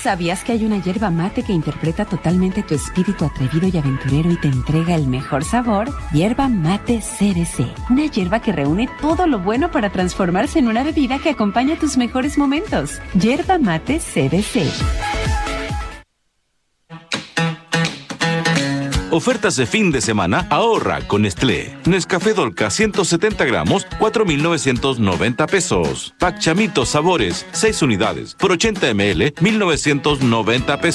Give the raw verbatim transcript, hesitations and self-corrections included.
¿Sabías que hay una yerba mate que interpreta totalmente tu espíritu atrevido y aventurero y te entrega el mejor sabor? Yerba mate C B C. Una yerba que reúne todo lo bueno para transformarse en una bebida que acompaña tus mejores momentos. Yerba mate C B C. Ofertas de fin de semana, ahorra con Nestlé. Nescafé Dolca ciento setenta gramos, cuatro mil novecientos noventa pesos. Pack Chamito Sabores, seis unidades, por ochenta mililitros, mil novecientos noventa pesos.